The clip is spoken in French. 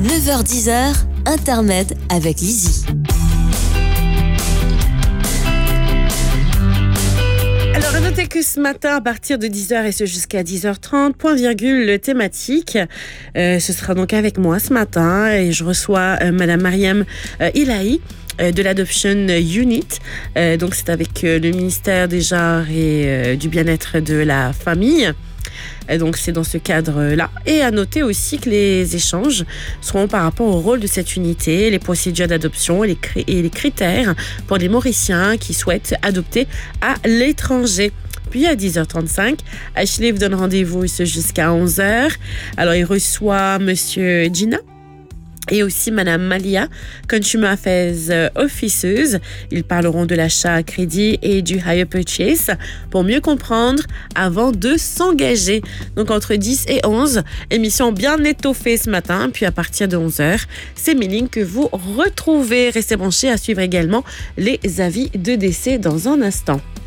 9h-10h, Intermède avec Lizzie. Alors, notez que ce matin, à partir de 10h et ce jusqu'à 10h30, point virgule thématique. Ce sera donc avec moi ce matin et je reçois Madame Mariam Ilahi de l'Adoption Unit. Donc, c'est avec le ministère des Genres et du Bien-être de la Famille. Donc c'est dans ce cadre-là. Et à noter aussi que les échanges seront par rapport au rôle de cette unité, les procédures d'adoption et les critères pour les Mauriciens qui souhaitent adopter à l'étranger. Puis à 10h35, Ashley vous donne rendez-vous jusqu'à 11h. Alors il reçoit Monsieur Gina et aussi Madame Malia, Consumer Affairs Officers. Ils parleront de l'achat à crédit et du hire purchase pour mieux comprendre avant de s'engager. Donc entre 10 et 11, émission bien étoffée ce matin. Puis à partir de 11h, c'est Méline que vous retrouvez. Restez branchés à suivre également les avis de décès dans un instant.